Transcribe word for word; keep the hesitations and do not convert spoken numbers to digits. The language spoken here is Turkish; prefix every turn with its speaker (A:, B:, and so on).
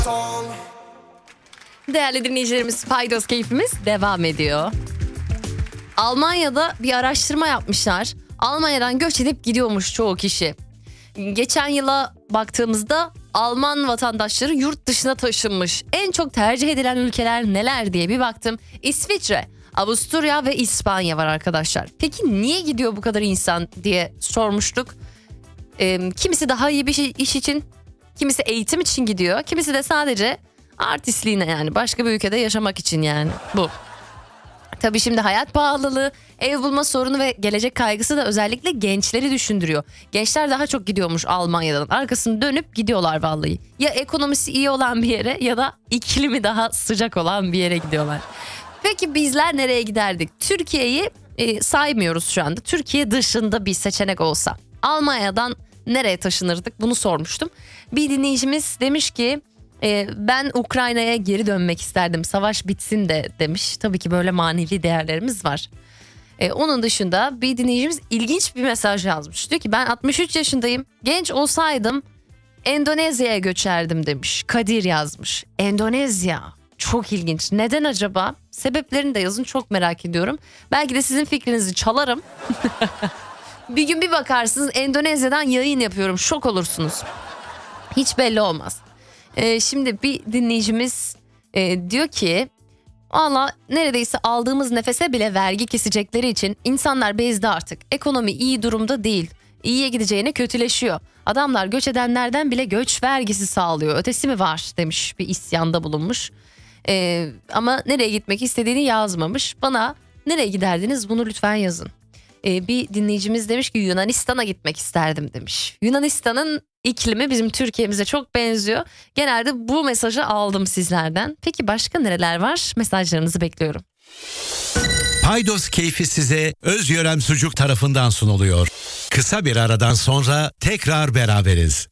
A: Değerli dinleyicilerimiz, Paydos keyfimiz devam ediyor. Almanya'da bir araştırma yapmışlar. Almanya'dan göç edip gidiyormuş çoğu kişi. Geçen yıla baktığımızda Alman vatandaşları yurt dışına taşınmış. En çok tercih edilen ülkeler neler diye bir baktım. İsviçre, Avusturya ve İspanya var arkadaşlar. Peki niye gidiyor bu kadar insan diye sormuştuk. Ee, kimisi daha iyi bir şey, iş için, kimisi eğitim için gidiyor. Kimisi de sadece artistliğine, yani başka bir ülkede yaşamak için, yani bu. Tabii şimdi hayat pahalılığı, ev bulma sorunu ve gelecek kaygısı da özellikle gençleri düşündürüyor. Gençler daha çok gidiyormuş Almanya'dan. Arkasını dönüp gidiyorlar vallahi. Ya ekonomisi iyi olan bir yere ya da iklimi daha sıcak olan bir yere gidiyorlar. Peki bizler nereye giderdik? Türkiye'yi e, saymıyoruz şu anda. Türkiye dışında bir seçenek olsa Almanya'dan nereye taşınırdık? Bunu sormuştum. Bir dinleyicimiz demiş ki e, ben Ukrayna'ya geri dönmek isterdim. Savaş bitsin de demiş. Tabii ki böyle manevi değerlerimiz var. E, onun dışında bir dinleyicimiz ilginç bir mesaj yazmış. Diyor ki ben altmış üç yaşındayım. Genç olsaydım Endonezya'ya göçerdim demiş. Kadir yazmış. Endonezya. Çok ilginç. Neden acaba? Sebeplerini de yazın, çok merak ediyorum. Belki de sizin fikrinizi çalarım. Bir gün bir bakarsınız Endonezya'dan yayın yapıyorum. Şok olursunuz. Hiç belli olmaz. Ee, şimdi bir dinleyicimiz e, diyor ki valla neredeyse aldığımız nefese bile vergi kesecekleri için insanlar bezdi artık. Ekonomi iyi durumda değil. İyiye gideceğine kötüleşiyor. Adamlar göç edenlerden bile göç vergisi sağlıyor. Ötesi mi var demiş, bir isyanda bulunmuş. Ee, ama nereye gitmek istediğini yazmamış. Bana nereye giderdiniz bunu lütfen yazın. Ee, bir dinleyicimiz demiş ki Yunanistan'a gitmek isterdim demiş. Yunanistan'ın iklimi bizim Türkiye'mize çok benziyor. Genelde bu mesajı aldım sizlerden. Peki başka nereler var? Mesajlarınızı bekliyorum.
B: Paydos keyfi size Özgören Sucuk tarafından sunuluyor. Kısa bir aradan sonra tekrar beraberiz.